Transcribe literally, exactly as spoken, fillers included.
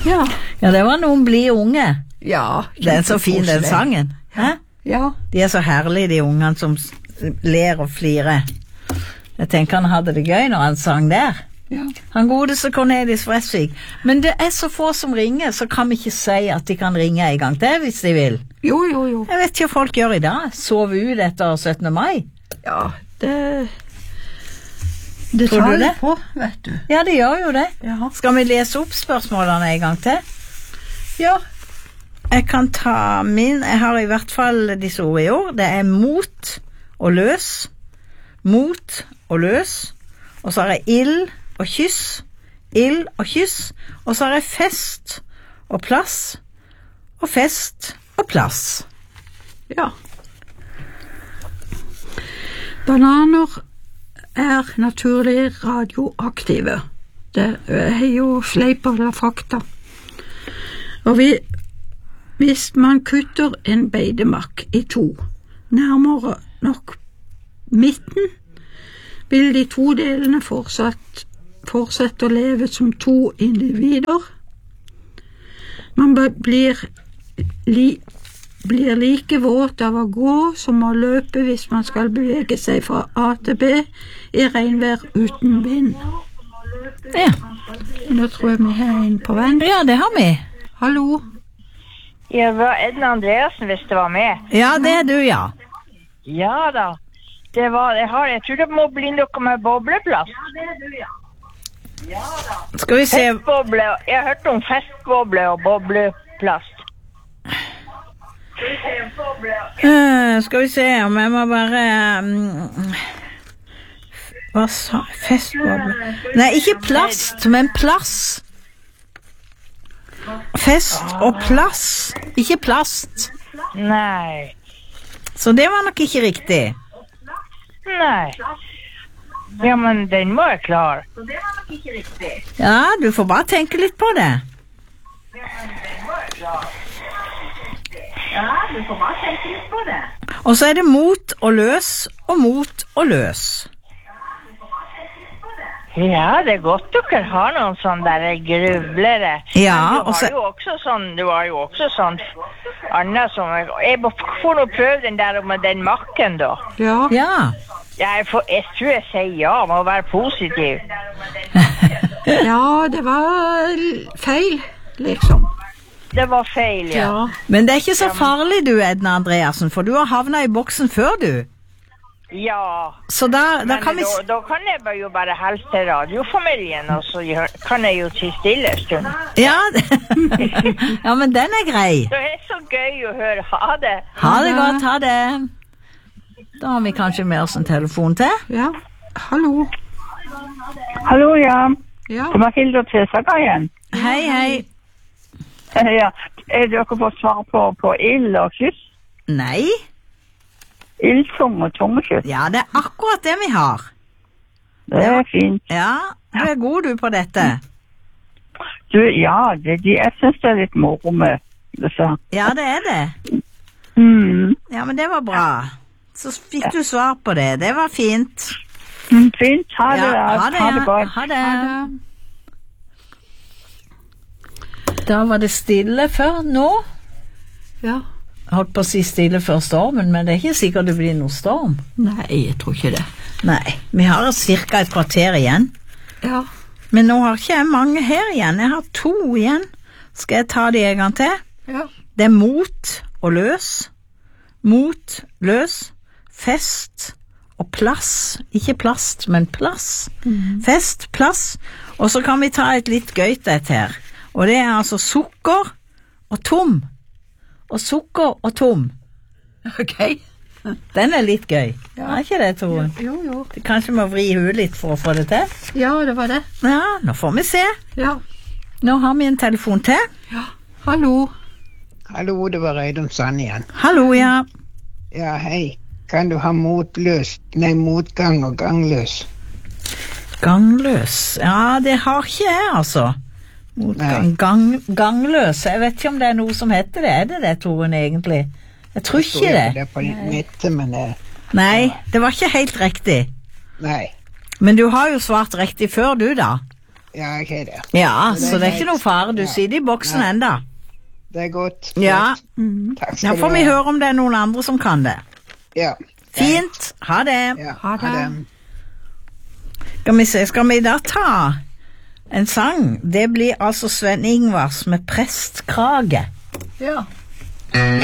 Ja. Ja, det var noen bli unge. Ja. Det er så fin, den sangen. Hæ? Ja. De er så herlige, de ungene som ler og flirer. Jeg tenker han hadde det gøy når han sang der. Ja. Han godeste Cornelis Fresvig. Men det er så få som ringer, så kan vi ikke si at de kan ringe en gang til hvis de vil. Jo, jo, jo. Jeg vet ikke hva folk gjør i dag. Sove ut etter syttende mai. Ja, det... Det Tror tar du det? på, vet du. Ja, det gjør jo det. Ja. Skal vi lese opp spørsmålene en gang til? Ja. Jeg kan ta min. Jeg har i hvert fall disse ord i år. Det er mot og løs. Mot og løs. Og så har jeg ild og kyss. Ild og kyss. Og så har jeg fest og plass. Og fest og plass. Ja. Bananer er naturlig radioaktive. Det er jo sleip eller fakta. Og vi, hvis man kutter en beidemark i to, nærmere nok midten, vil de to delene fortsatt, fortsette å leve som to individer. Man blir, li, blir like våt av å gå som å løpe hvis man skal bevege seg fra A til B i regnvær uten vind. Ja. Nå tror jeg vi har en på venn. Ja, det har vi. Hallo? Ja, det var Edna Andreassen hvis det var med. Ja, det er du, ja. Ja da. Det var, jeg, har, jeg tror det må bli noe med bobleplast. Ja, det er du, ja. Ja da. Skal vi se. Festboble. Jeg har hørt om festboble og bobleplast. Uh, skal vi se om jeg må bare um, hva sa festboble? Nei, ikke plast, men plass. Fest og plass, ikke plast. Nei. Så det var nok ikke riktig. Nei. Ja, men den må jeg klare. Ja, du får bare tenke litt på det. Ja, du får bare tenke litt på det. Og så er det mot og løs og mot og løs. Ja, det er godt dere har noen sånne der grublere. Ja, men du og så... har jo også sånn, du har jo også sånn Anna som, jeg må få noe prøve den der med den makken da. Ja. Ja. Jeg, får, jeg tror jeg sier ja, må være positiv. Ja, det var feil, liksom. Det var feil, ja. Ja. Men det er ikke så farlig du, Edna Andreassen, for du har havnet i boksen før du. Ja. Så da, da Men kan vi... da, da kan jeg bare jo bare helse til radiofamilien, og så gjør- kan jeg jo til stille en stund. Ja, ja, men den er grei. Det er så gøy å høre. Ha det. Ha det godt, ha det. Da har vi kanskje med oss en telefon til. Ja. Hallo? Hallo, ja. Ja. Det var Hilde og Tessaga igjen. Hei, hei. Ja. Er dere fått svar på, på ild og kyss? Nei? Ildtung og tungekyss. Ja, det er akkurat det vi har. Det er fint. Ja, du er god du på dette. Du, ja, det, de, jeg synes det er litt moro med det så. Ja, det er det. Mm. Ja, men det var bra. Så fikk du svar på det. Det var fint. Mm, fint. Ha det, Ja, da. ha det, ha det ja. godt. Ha det. Da var det stille før nå. Ja. Jeg holdt på å si stille før stormen, men det er ikke sikkert det blir noe storm. Nei, jeg tror ikke det. Nei, vi har cirka et kvarter igjen. Ja. Men nå har ikke jeg mange her igjen. Jeg har to igjen. Skal jeg ta de en gang til? Ja. Det er mot og løs. Mot, løs. Fest og plass. Ikke plast, men plass. Mm. Fest, plass. Og så kan vi ta et litt gøyt et her. Og det er altså sukker og tom. Og sukker og tom. Ok. Den er litt gøy. Ja, er ikke det, Torun? Jo, jo. Kanskje må vri huet litt for å få det til? Ja, det var det. Ja, nå får vi se. Ja. Nå har vi en telefon til. Ja. Hallo? Hallo, det var Reidun Sand igjen. Hallo, ja. Ja, hei. Kan du ha motløs, nei, motgang og gangløs? Gangløs. Ja, det har ikke jeg, altså. Motgang, gang, gangløs. Jeg vet ikke om det er noe som heter det. Er det det, Torun, egentlig? Jeg tror ikke det. Det er på nettet, men det... Nei, det var ikke helt riktig. Nei. Men du har jo svart riktig før du, da. Ja, jeg har det. Ja, det er så det er ikke greit. noe fare. Du Ja. sitter i boksen Nei. enda. Det er godt. Ja. Godt. Takk Da skal får du vi ha. høre om det er noen andre som kan det. Ja. Fint. Ha det. Ja, Ha det. Skal vi se, skal vi da ta en sang? Det blir altså Sven Ingvars med Prestkrage. Ja.